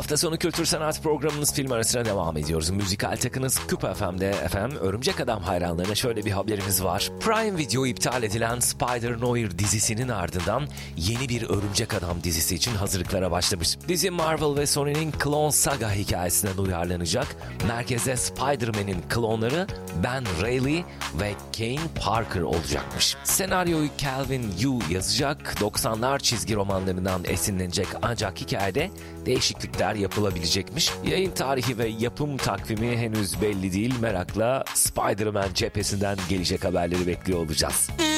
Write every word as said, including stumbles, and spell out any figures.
Hafta sonu kültür sanat programımız film arasına devam ediyoruz. Müzikal takınız Küp F M'de efendim. Örümcek Adam hayranlarına şöyle bir haberimiz var. Prime Video iptal edilen Spider-Noir dizisinin ardından yeni bir Örümcek Adam dizisi için hazırlıklara başlamış. Dizi Marvel ve Sony'nin Clone Saga hikayesinden uyarlanacak. Merkezde Spider-Man'in klonları Ben Reilly ve Kane Parker olacakmış. Senaryoyu Calvin Yu yazacak. doksanlar çizgi romanlarından esinlenecek ancak hikayede değişiklikler yapılabilecekmiş. Yayın tarihi ve yapım takvimi henüz belli değil. Merakla Spider-Man cephesinden gelecek haberleri bekliyor olacağız.